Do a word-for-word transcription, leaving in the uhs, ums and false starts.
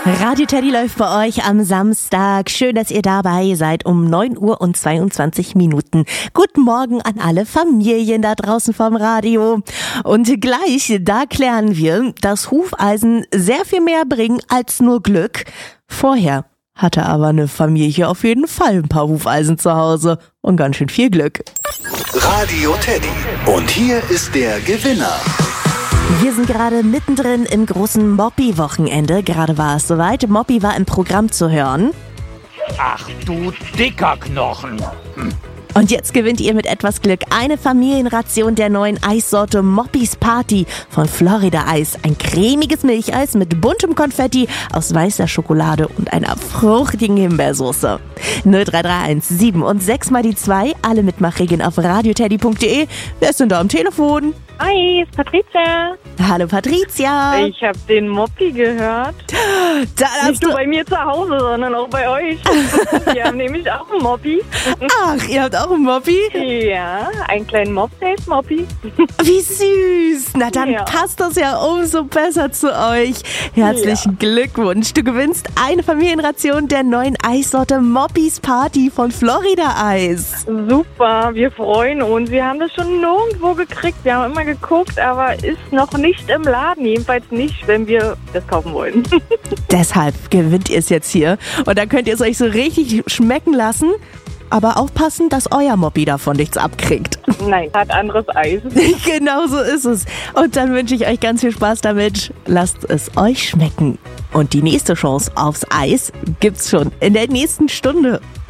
Radio Teddy läuft bei euch am Samstag. Schön, dass ihr dabei seid um neun Uhr und zweiundzwanzig Minuten. Guten Morgen an alle Familien da draußen vom Radio. Und gleich, da klären wir, dass Hufeisen sehr viel mehr bringen als nur Glück. Vorher hatte aber eine Familie auf jeden Fall ein paar Hufeisen zu Hause und ganz schön viel Glück. Radio Teddy. Und hier ist der Gewinner. Wir sind gerade mittendrin im großen Moppi-Wochenende. Gerade war es soweit. Moppi war im Programm zu hören. Ach du dicker Knochen. Hm. Und jetzt gewinnt ihr mit etwas Glück eine Familienration der neuen Eissorte Moppis Party von Florida Eis. Ein cremiges Milcheis mit buntem Konfetti aus weißer Schokolade und einer fruchtigen Himbeersoße. null drei drei eins sieben und sechs mal die zwei. Alle Mitmachregeln auf radioteddy punkt de. Wer ist denn da am Telefon? Hi, ist Patricia. Hallo Patricia. Ich habe den Moppi gehört. Da Nicht nur bei mir zu Hause, sondern auch bei euch. Wir haben nämlich auch einen Moppi. Ach, ihr habt auch einen Moppi? Ja, einen kleinen Mops, der ist Moppi. Wie süß. Na dann Ja. passt das ja umso besser zu euch. Herzlichen Ja. Glückwunsch. Du gewinnst eine Familienration der neuen Eissorte Moppis Party von Florida Eis. Super, wir freuen uns. Wir haben das schon nirgendwo gekriegt. Wir haben immer geguckt, aber ist noch nicht im Laden. Jedenfalls nicht, wenn wir das kaufen wollen. Deshalb gewinnt ihr es jetzt hier. Und dann könnt ihr es euch so richtig schmecken lassen. Aber aufpassen, dass euer Moppi davon nichts abkriegt. Nein, hat anderes Eis. Genau so ist es. Und dann wünsche ich euch ganz viel Spaß damit. Lasst es euch schmecken. Und die nächste Chance aufs Eis gibt's schon in der nächsten Stunde.